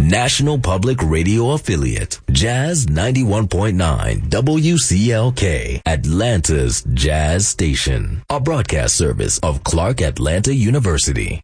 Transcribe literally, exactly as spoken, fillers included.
National Public Radio affiliate, Jazz ninety-one point nine W C L K, Atlanta's Jazz Station, a broadcast service of Clark Atlanta University.